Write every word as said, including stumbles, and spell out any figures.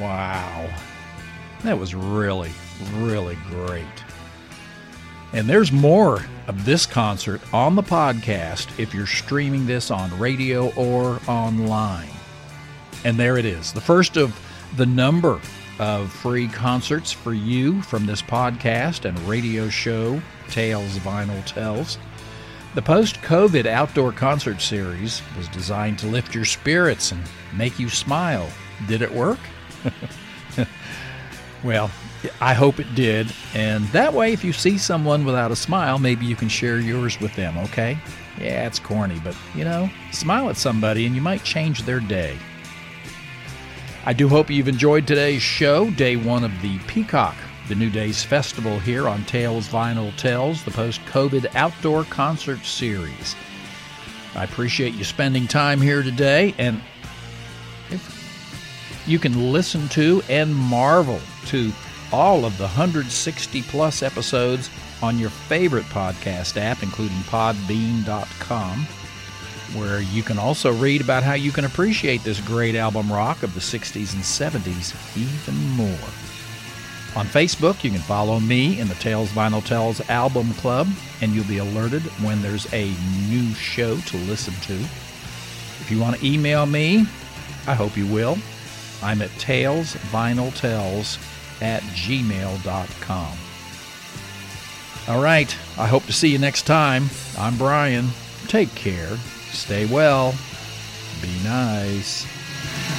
Wow. That was really, really great. And there's more of this concert on the podcast if you're streaming this on radio or online. And there it is, the first of the number of free concerts for you from this podcast and radio show, Tales Vinyl Tells. The post-COVID outdoor concert series was designed to lift your spirits and make you smile. Did it work? Well, I hope it did. And that way, if you see someone without a smile, maybe you can share yours with them, okay? Yeah, it's corny, but, you know, smile at somebody and you might change their day. I do hope you've enjoyed today's show, day one of the Peacock, the New Days Festival here on Tales Vinyl Tells, the post-COVID outdoor concert series. I appreciate you spending time here today, and if you can listen to and marvel to all of the one hundred sixty plus episodes on your favorite podcast app, including podbean dot com, where you can also read about how you can appreciate this great album rock of the sixties and seventies even more. On Facebook, you can follow me in the Tales Vinyl Tells Album Club, and you'll be alerted when there's a new show to listen to. If you want to email me, I hope you will. I'm at talesvinyltells at gmail dot com. All right, I hope to see you next time. I'm Brian. Take care. Stay well. Be nice.